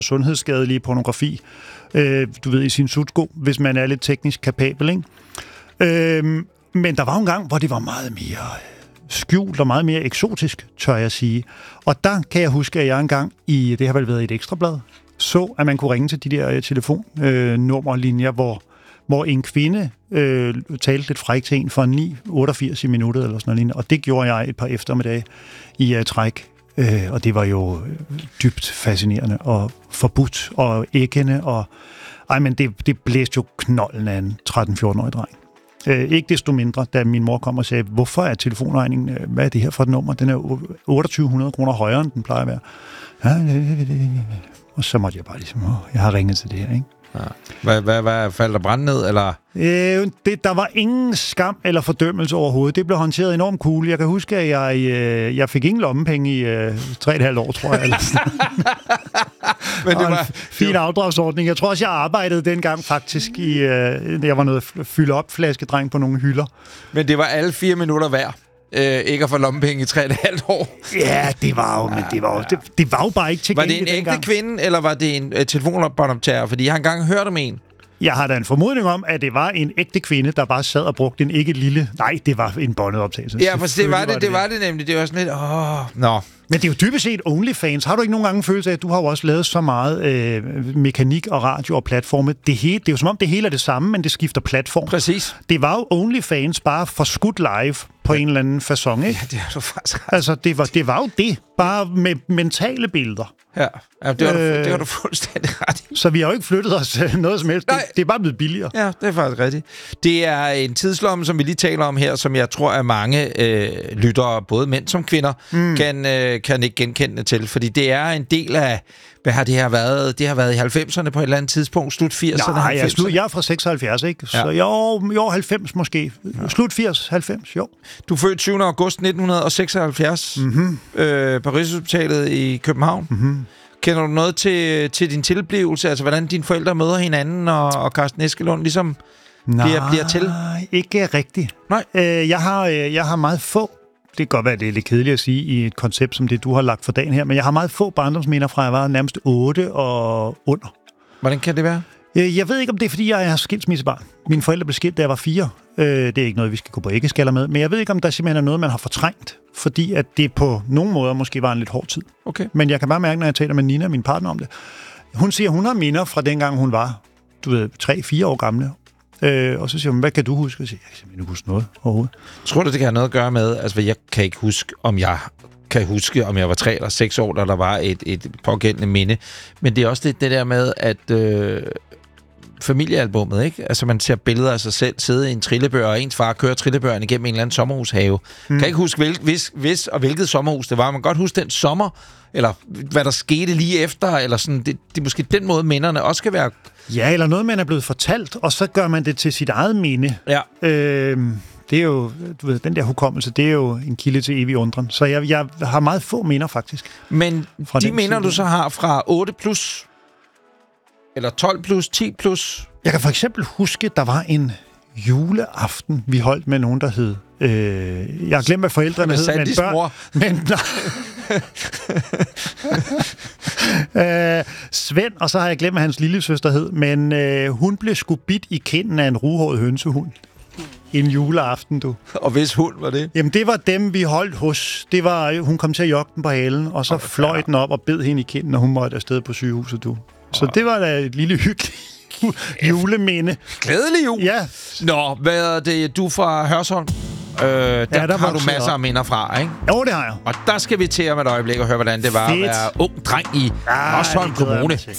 sundhedsskadelige pornografi, du ved, i sin sutsko, hvis man er lidt teknisk kapabel, ikke? Men der var en gang, hvor det var meget mere skjult og meget mere eksotisk, tør jeg sige. Og der kan jeg huske, at jeg engang det har vel været et ekstrablad, så at man kunne ringe til de der telefonnummerlinjer, hvor en kvinde talte lidt frækt til en for 9,88 i minuttet eller sådan noget. Og det gjorde jeg et par eftermiddage i træk. Og det var jo dybt fascinerende og forbudt og æggende. Men det blæste jo knolden af en 13-14-årig dreng. Ikke desto mindre, da min mor kom og sagde, hvorfor er telefonregningen, hvad er det her for et nummer? Den er 2.800 kroner højere, end den plejer at være. Og så måtte jeg bare ligesom, jeg har ringet til det her, ikke? Ja. Hvad faldt der brand ned, eller? Der var ingen skam eller fordømmelse overhovedet. Det blev håndteret enormt cool. Jeg kan huske, at jeg fik ingen lommepenge i 3,5 år, tror jeg. Men det var en fin afdragsordning. Jeg tror også, jeg arbejdede dengang faktisk jeg var noget fylde op flaskedreng på nogle hylder. Men det var alle 4 minutter værd. Ikke at få lommepenge i 3,5 år. Ja, det var jo, men det var jo bare ikke tilgængeligt. Var det en ægte kvinde, eller var det en telefonoptager? Fordi jeg har engang hørt om en. Jeg har da en formodning om, at det var en ægte kvinde, der bare sad og brugte en ikke lille... Nej, det var en båndet optagelse. Ja, for det var det nemlig. Det var sådan lidt... Nå. Men det er jo dybest set OnlyFans. Har du ikke nogen gange en følelse af, at du har jo også lavet så meget mekanik og radio og platforme? Det er jo som om, det hele er det samme, men det skifter platform. Præcis. Det var jo OnlyFans bare forskudt live på en eller anden facon, ikke? Ja, det har du faktisk ret. Altså, det var jo det. Bare med mentale billeder. Ja, det har du fuldstændig ret i. Så vi har jo ikke flyttet os noget som helst. Det er bare blevet billigere. Ja, det er faktisk rigtigt. Det er en tidslomme, som vi lige taler om her, som jeg tror, at mange lyttere, både mænd som kvinder, kan ikke genkende til. Fordi det er en del af... Hvad har det her været? Det har været i 90'erne på et eller andet tidspunkt. Slut 80'erne? Nej, jeg er fra 76, ikke? Så jo, 90 måske. Slut 80, 90, jo. Du er født 7. august 1976 på Rigshospitalet i København. Mm-hmm. Kender du noget til din tilblivelse? Altså, hvordan dine forældre møder hinanden, og Carsten Eskelund ligesom bliver til? Nej, ikke rigtigt. Nej. Jeg har meget få. Det kan godt være, det er lidt kedeligt at sige i et koncept som det, du har lagt for dagen her, men jeg har meget få barndomsminder fra, jeg var nærmest 8 og under. Hvordan kan det være? Jeg ved ikke, om det er, fordi jeg er skilsmissebarn. Mine forældre blev skilt, da jeg var 4. Det er ikke noget, vi skal gå på æggeskaller med, men jeg ved ikke, om der simpelthen er noget, man har fortrængt, fordi at det på nogle måder måske var en lidt hård tid. Okay. Men jeg kan bare mærke, når jeg taler med Nina, min partner, om det. Hun siger, hun har minder fra dengang, hun var 3-4 år gamle. Og så siger hun, hvad kan du huske? Og siger, jeg kan simpelthen ikke huske noget overhovedet. Tror du, det kan have noget at gøre med, altså jeg kan ikke huske, om jeg var 3 eller 6 år, da der var et pågældende minde. Men det er også det der med, at familiealbummet, ikke? Altså man ser billeder af sig selv sidde i en trillebør, og ens far kører trillebøren igennem en eller anden sommerhushave. Kan ikke huske, hvilket sommerhus det var. Man kan godt huske den sommer, eller hvad der skete lige efter, eller sådan. Det er måske den måde, minderne også kan være... Ja, eller noget, man er blevet fortalt, og så gør man det til sit eget minde. Ja. Det er jo, du ved, den der hukommelse, det er jo en kilde til evig undren. Så jeg har meget få minder, faktisk. Men de minder, du så har fra 8 plus, eller 12 plus, 10 plus? Jeg kan for eksempel huske, der var en juleaften, vi holdt med nogen, der hed... jeg har glemt, hvad forældrene hed, men børn... Svend, og så har jeg glemt, hvad hans lillesøster hed, men hun blev sgu bidt i kinden af en ruhåret hønsehund. En juleaften, du. Og hvis hund var det? Jamen, det var dem, vi holdt hos. Det var, hun kom til at jogge den på halen, og så fløj den op og bed hende i kinden, og hun måtte afsted på sygehuset, du. Så det var da et lille hyggeligt juleminde. Glædelig jul. Ja. Nå, hvad er det? Du fra Hørsholm? Der har du masser af minder fra, ikke? Jo, det har jeg. Og der skal vi til om et øjeblik og høre, hvordan det var at være ung dreng i Hørsholm Kommune.